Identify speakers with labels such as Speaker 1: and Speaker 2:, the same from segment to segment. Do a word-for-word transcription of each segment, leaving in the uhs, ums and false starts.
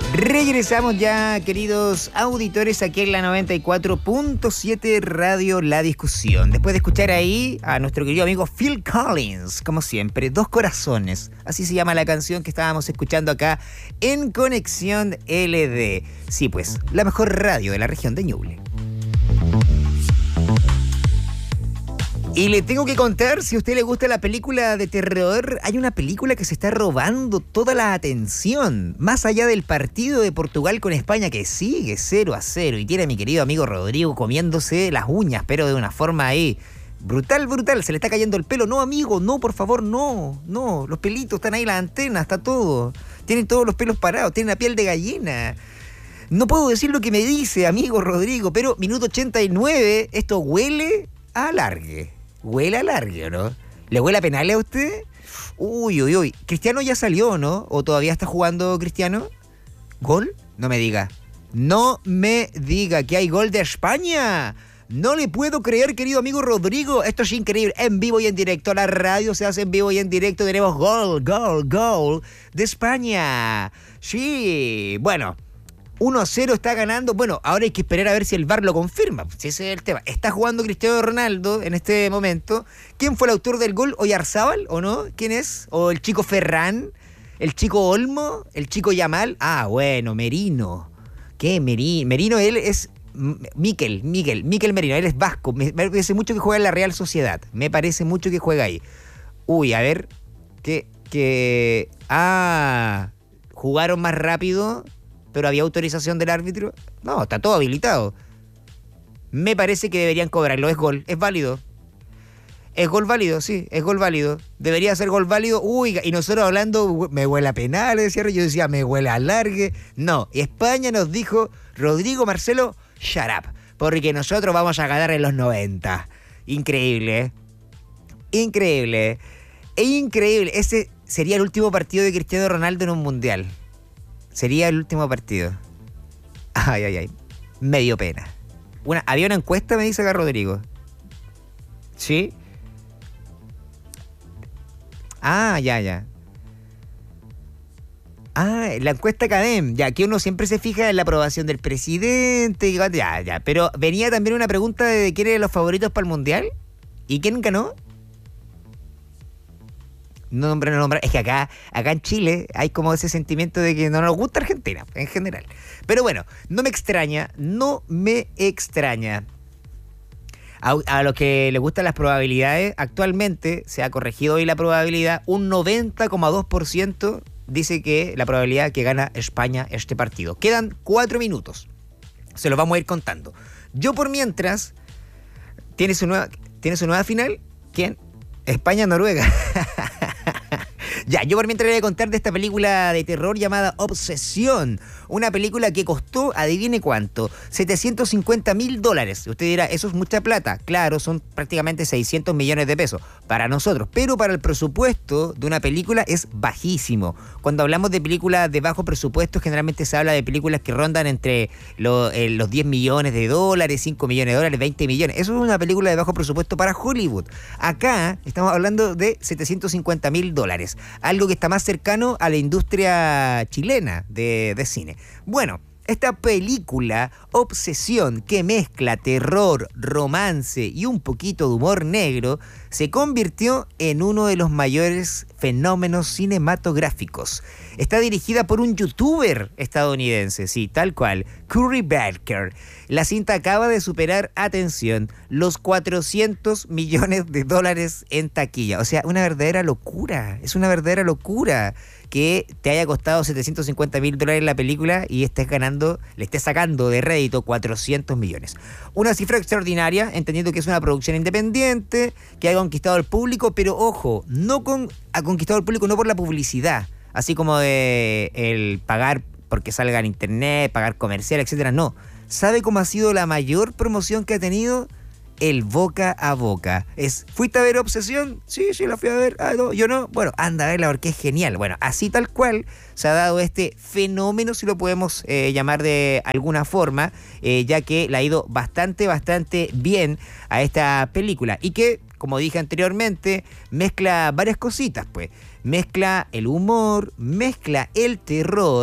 Speaker 1: Regresamos ya, queridos auditores, aquí en la noventa y cuatro punto siete Radio La Discusión. Después de escuchar ahí a nuestro querido amigo Phil Collins, como siempre, Dos Corazones. Así se llama la canción que estábamos escuchando acá en Conexión L D. Sí, pues, la mejor radio de la región de Ñuble. Y le tengo que contar, si a usted le gusta la película de terror, hay una película que se está robando toda la atención. Más allá del partido de Portugal con España, que sigue cero a cero. Y tiene a mi querido amigo Rodrigo comiéndose las uñas, pero de una forma ahí brutal, brutal. Se le está cayendo el pelo. No, amigo, no, por favor, no. No, los pelitos están ahí, las antenas, está todo. Tienen todos los pelos parados, tienen la piel de gallina. No puedo decir lo que me dice, amigo Rodrigo, pero minuto ochenta y nueve, esto huele a alargue. Huele a largue, ¿no? ¿Le huele a penales a usted? Uy, uy, uy. ¿Cristiano ya salió, no? ¿O todavía está jugando Cristiano? ¿Gol? No me diga. No me diga que hay gol de España. No le puedo creer, querido amigo Rodrigo. Esto es increíble. En vivo y en directo. La radio se hace en vivo y en directo. Tenemos gol, gol, gol de España. Sí. Bueno. uno a cero está ganando. Bueno, ahora hay que esperar a ver si el V A R lo confirma. Si ese es el tema. Está jugando Cristiano Ronaldo en este momento. ¿Quién fue el autor del gol? ¿Oyarzábal o no? ¿Quién es? ¿O el chico Ferran? ¿El chico Olmo? ¿El chico Yamal? Ah, bueno, Merino. ¿Qué? Merino. Merino, él es Miquel, Miquel, Miquel Merino. Él es vasco. Me parece mucho que juega en la Real Sociedad. Me parece mucho que juega ahí. Uy, a ver. Que... que... Ah... Jugaron más rápido... ¿Pero había autorización del árbitro? No, está todo habilitado. Me parece que deberían cobrarlo. Es gol, es válido. Es gol válido, sí, es gol válido. Debería ser gol válido. Uy, y nosotros hablando, me huele a penal, decía yo decía, me huele a largue. No, España nos dijo, Rodrigo Marcelo, shut up, porque nosotros vamos a ganar en los noventa. Increíble, ¿eh? Increíble. E increíble. Ese sería el último partido de Cristiano Ronaldo en un mundial. Sería el último partido. Ay, ay, ay. Me dio pena. Una, había una encuesta, me dice acá Rodrigo. ¿Sí? Ah, ya, ya. Ah, la encuesta Cadem. Ya, que uno siempre se fija en la aprobación del presidente. Ya, ya. Pero venía también una pregunta de quién eran los favoritos para el Mundial. ¿Y quién ganó? No nombrar, no nombrar. Es que acá, acá en Chile hay como ese sentimiento de que no nos gusta Argentina, en general. Pero bueno, no me extraña, no me extraña. A, a los que les gustan las probabilidades, actualmente se ha corregido hoy la probabilidad. Un noventa coma dos por ciento dice que la probabilidad que gana España este partido. Quedan cuatro minutos. Se los vamos a ir contando. Yo por mientras, ¿tiene su nueva, ¿tiene su nueva final? ¿Quién? España-Noruega. Ya, yo por mientras le voy a contar de esta película de terror llamada Obsesión. Una película que costó, adivine cuánto, setecientos cincuenta mil dólares. Usted dirá, eso es mucha plata. Claro, son prácticamente seiscientos millones de pesos para nosotros. Pero para el presupuesto de una película es bajísimo. Cuando hablamos de películas de bajo presupuesto, generalmente se habla de películas que rondan entre lo, eh, los diez millones de dólares, cinco millones de dólares, veinte millones. Eso es una película de bajo presupuesto para Hollywood. Acá estamos hablando de setecientos cincuenta mil dólares. Algo que está más cercano a la industria chilena de, de cine. Bueno, esta película, Obsesión, que mezcla terror, romance y un poquito de humor negro, se convirtió en uno de los mayores fenómenos cinematográficos. Está dirigida por un youtuber estadounidense, sí, tal cual, Curry Barker. La cinta acaba de superar, atención, los cuatrocientos millones de dólares en taquilla. O sea, una verdadera locura, es una verdadera locura que te haya costado setecientos cincuenta mil dólares la película y estés ganando, le estés sacando de rédito cuatrocientos millones. Una cifra extraordinaria, entendiendo que es una producción independiente, que ha conquistado al público, pero ojo, no con, ha conquistado al público no por la publicidad, así como de el pagar porque salga en internet, pagar comercial, etcétera. No. ¿Sabe cómo ha sido la mayor promoción que ha tenido? El boca a boca. Es, ¿fuiste a ver Obsesión? Sí, sí, la fui a ver. Ah, no, yo no. Bueno, anda a verla porque es genial. Bueno, así tal cual se ha dado este fenómeno, si lo podemos eh, llamar de alguna forma, eh, ya que le ha ido bastante, bastante bien a esta película. Y que, como dije anteriormente, mezcla varias cositas, pues. Mezcla el humor, mezcla el terror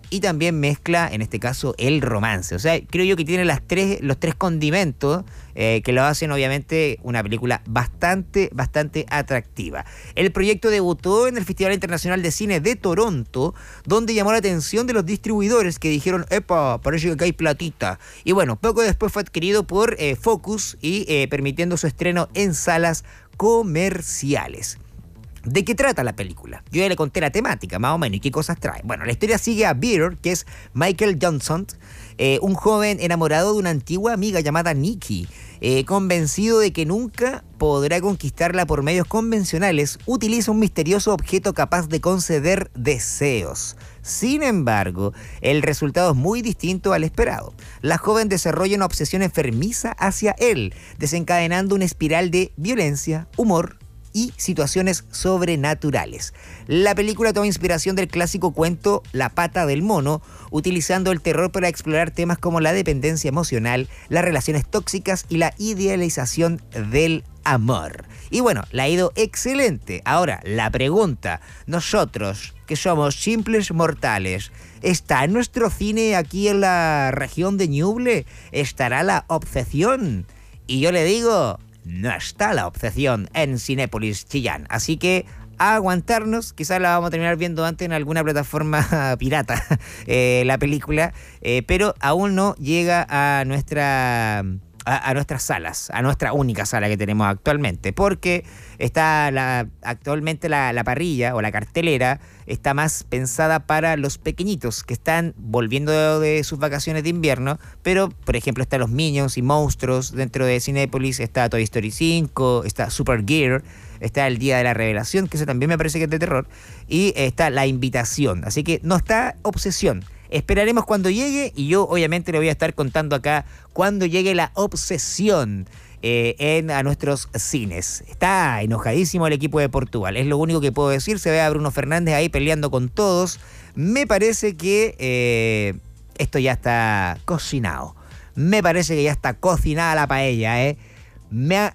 Speaker 1: y también mezcla, en este caso, el romance. O sea, creo yo que tiene las tres, los tres condimentos eh, que lo hacen, obviamente, una película bastante, bastante atractiva. El proyecto debutó en el Festival Internacional de Cine de Toronto, donde llamó la atención de los distribuidores que dijeron, epa, parece que hay platita. Y bueno, poco después fue adquirido por eh, Focus y eh, permitiendo su estreno en salas comerciales. ¿De qué trata la película? Yo ya le conté la temática, más o menos, y qué cosas trae. Bueno, la historia sigue a Beer, que es Michael Johnson, eh, un joven enamorado de una antigua amiga llamada Nikki, eh, convencido de que nunca podrá conquistarla por medios convencionales, utiliza un misterioso objeto capaz de conceder deseos. Sin embargo, el resultado es muy distinto al esperado. La joven desarrolla una obsesión enfermiza hacia él, desencadenando una espiral de violencia, humor y situaciones sobrenaturales. La película toma inspiración del clásico cuento La pata del mono, utilizando el terror para explorar temas como la dependencia emocional, las relaciones tóxicas y la idealización del amor. Y bueno, la ha ido excelente. Ahora, la pregunta, nosotros, que somos simples mortales, ¿está en nuestro cine aquí en la región de Ñuble? ¿Estará La Obsesión? Y yo le digo, no está La Obsesión en Cinépolis Chillán. Así que a aguantarnos, quizás la vamos a terminar viendo antes en alguna plataforma pirata, eh, la película, eh, pero aún no llega a nuestra... A, a nuestras salas, a nuestra única sala que tenemos actualmente, porque está la, actualmente la, la parrilla o la cartelera está más pensada para los pequeñitos que están volviendo de, de sus vacaciones de invierno, pero por ejemplo están los Minions y Monstruos dentro de Cinépolis, está Toy Story cinco, está Supergear, está El Día de la Revelación, que eso también me parece que es de terror, y está La Invitación, así que no está Obsesión. Esperaremos cuando llegue y yo obviamente le voy a estar contando acá cuando llegue La Obsesión eh, en, a nuestros cines. Está enojadísimo el equipo de Portugal, es lo único que puedo decir. Se ve a Bruno Fernández ahí peleando con todos. Me parece que eh, esto ya está cocinado. Me parece que ya está cocinada la paella, ¿eh? Me ha...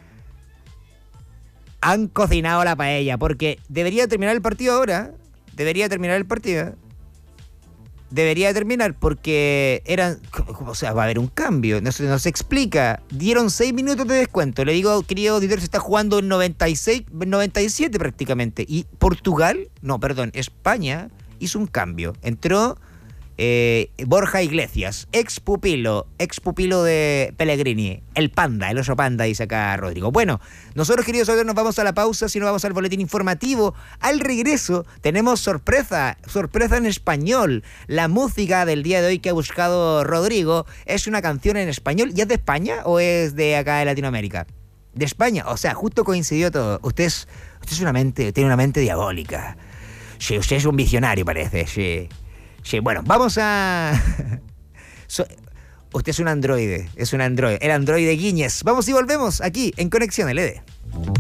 Speaker 1: Han cocinado la paella porque debería terminar el partido ahora. Debería terminar el partido. Debería terminar porque eran, o sea, va a haber un cambio, no se, no se explica. Dieron seis minutos de descuento. Le digo, querido auditor, se está jugando en noventa y seis, noventa y siete prácticamente. Y Portugal, no, perdón, España hizo un cambio. Entró eh, Borja Iglesias, ex pupilo, ex pupilo de Pellegrini, el panda, el oso panda, dice acá Rodrigo. Bueno, nosotros, queridos auditores, nos vamos a la pausa, si no vamos al boletín informativo. Al regreso tenemos sorpresa, sorpresa en español. La música del día de hoy que ha buscado Rodrigo es una canción en español. ¿Y es de España o es de acá de Latinoamérica? De España, o sea, justo coincidió todo. Usted es, usted es una mente, tiene una mente diabólica. Sí, usted es un visionario, parece, sí. Sí, bueno, vamos a... so... Usted es un androide, es un androide, el androide Guiñez. Vamos y volvemos aquí en Conexión L E D.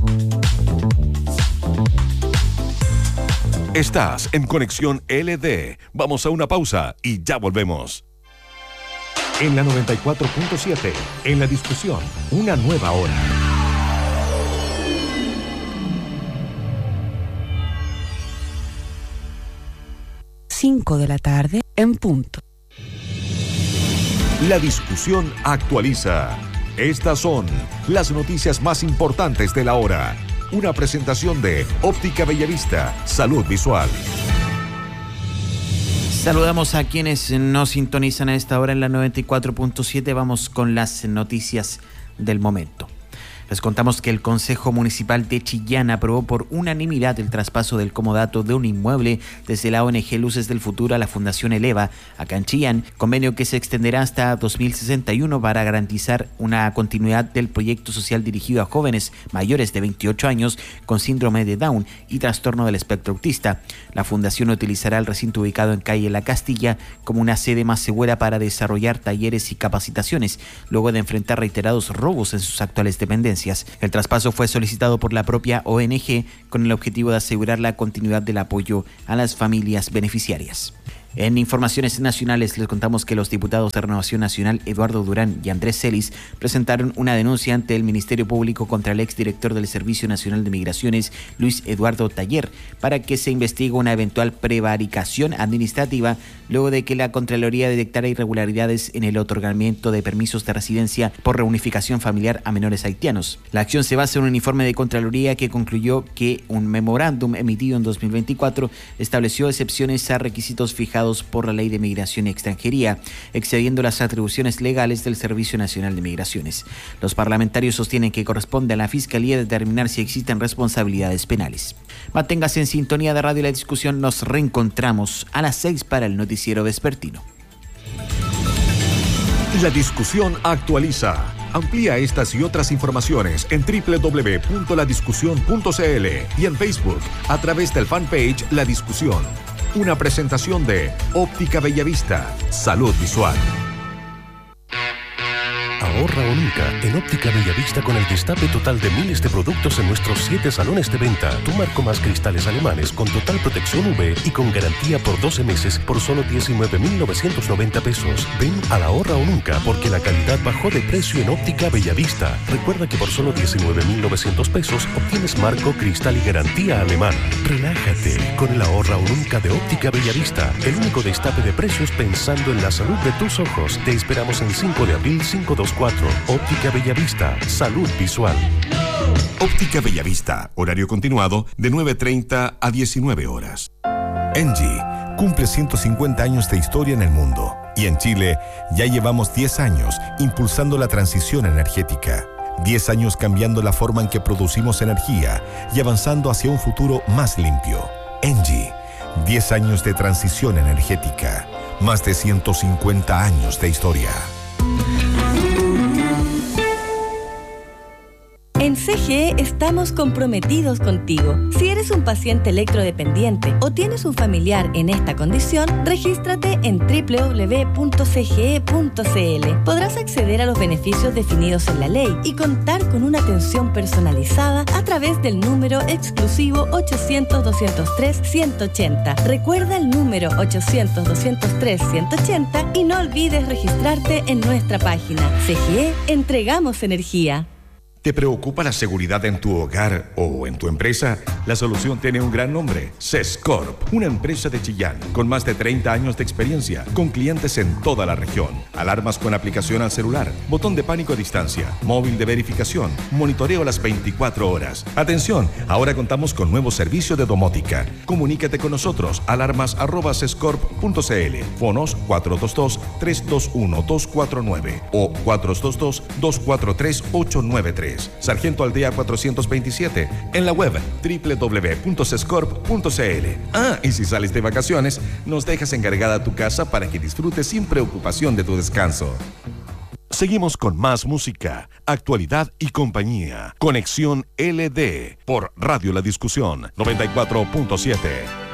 Speaker 2: Estás en Conexión L E D. Vamos a una pausa y ya volvemos. En la noventa y cuatro punto siete, en la discusión, una nueva hora.
Speaker 3: cinco de la tarde en punto.
Speaker 2: La discusión actualiza. Estas son las noticias más importantes de la hora. Una presentación de Óptica Bellavista, Salud Visual.
Speaker 4: Saludamos a quienes nos sintonizan a esta hora en la noventa y cuatro punto siete. Vamos con las noticias del momento. Les contamos que el Consejo Municipal de Chillán aprobó por unanimidad el traspaso del comodato de un inmueble desde la O N G Luces del Futuro a la Fundación Eleva, acá en Chillán, convenio que se extenderá hasta dos mil sesenta y uno para garantizar una continuidad del proyecto social dirigido a jóvenes mayores de veintiocho años con síndrome de Down y trastorno del espectro autista. La fundación utilizará el recinto ubicado en calle La Castilla como una sede más segura para desarrollar talleres y capacitaciones, luego de enfrentar reiterados robos en sus actuales dependencias. El traspaso fue solicitado por la propia O N G con el objetivo de asegurar la continuidad del apoyo a las familias beneficiarias. En informaciones nacionales les contamos que los diputados de Renovación Nacional Eduardo Durán y Andrés Celis presentaron una denuncia ante el Ministerio Público contra el exdirector del Servicio Nacional de Migraciones, Luis Eduardo Taller, para que se investigue una eventual prevaricación administrativa luego de que la Contraloría detectara irregularidades en el otorgamiento de permisos de residencia por reunificación familiar a menores haitianos. La acción se basa en un informe de Contraloría que concluyó que un memorándum emitido en dos mil veinticuatro estableció excepciones a requisitos fijados por la Ley de Migración y Extranjería, excediendo las atribuciones legales del Servicio Nacional de Migraciones. Los parlamentarios sostienen que corresponde a la Fiscalía determinar si existen responsabilidades penales. Manténgase en sintonía de Radio La Discusión. Nos reencontramos a las seis para el noticiero vespertino.
Speaker 2: La Discusión actualiza. Amplía estas y otras informaciones en doble u doble u doble u punto la discusión punto c l y en Facebook a través del fanpage La Discusión. Una presentación de Óptica Bellavista. Salud visual.
Speaker 5: Ahorra o nunca en Óptica Bellavista con el destape total de miles de productos en nuestros siete salones de venta. Tu marco más cristales alemanes con total protección U V y con garantía por doce meses por solo diecinueve mil novecientos noventa pesos. Ven a la Ahorra o nunca porque la calidad bajó de precio en Óptica Bellavista. Recuerda que por solo diecinueve mil novecientos pesos obtienes marco, cristal y garantía alemana. Relájate con el Ahorra o nunca de Óptica Bellavista. El único destape de precios pensando en la salud de tus ojos. Te esperamos en cinco de abril cinco dos cuatro. Óptica Bellavista. Salud visual.
Speaker 2: Óptica Bellavista. Horario continuado de nueve treinta a diecinueve horas.
Speaker 6: Engie cumple ciento cincuenta años de historia en el mundo. Y en Chile ya llevamos diez años impulsando la transición energética. diez años cambiando la forma en que producimos energía y avanzando hacia un futuro más limpio. Engie. diez años de transición energética. Más de ciento cincuenta años de historia.
Speaker 7: En C G E estamos comprometidos contigo. Si eres un paciente electrodependiente o tienes un familiar en esta condición, regístrate en doble u doble u doble u punto c g e punto c l. Podrás acceder a los beneficios definidos en la ley y contar con una atención personalizada a través del número exclusivo ochocientos, doscientos tres, ciento ochenta. Recuerda el número ochocientos, doscientos tres, ciento ochenta y no olvides registrarte en nuestra página. C G E, entregamos energía.
Speaker 2: ¿Te preocupa la seguridad en tu hogar o en tu empresa? La solución tiene un gran nombre, Sescorp, una empresa de Chillán con más de treinta años de experiencia, con clientes en toda la región. Alarmas con aplicación al celular, botón de pánico a distancia, móvil de verificación, monitoreo las veinticuatro horas. Atención, ahora contamos con nuevo servicio de domótica. Comunícate con nosotros, alarmas arroba sescorp punto c l, fonos cuatro dos dos, tres dos uno, dos cuatro nueve o cuatro dos dos, dos cuatro tres, ocho nueve tres. Sargento Aldea cuatrocientos veintisiete, en la web doble u doble u doble u punto sescorp punto c l. Ah, y si sales de vacaciones, nos dejas encargada tu casa para que disfrutes sin preocupación de tu descanso. Seguimos con más música, actualidad y compañía. Conexión L D por Radio La Discusión noventa y cuatro punto siete.